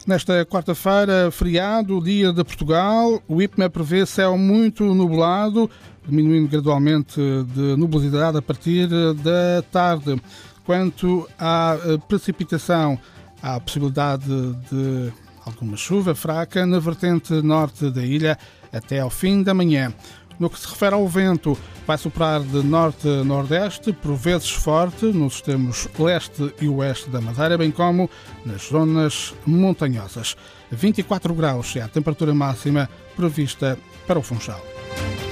Nesta quarta-feira, feriado, dia de Portugal, o IPMA prevê céu muito nublado, diminuindo gradualmente de nubosidade a partir da tarde. Quanto à precipitação, há a possibilidade de alguma chuva fraca na vertente norte da ilha até ao fim da manhã. No que se refere ao vento, vai soprar de norte a nordeste, por vezes forte, nos extremos leste e oeste da Madeira, bem como nas zonas montanhosas. 24 graus é a temperatura máxima prevista para o Funchal.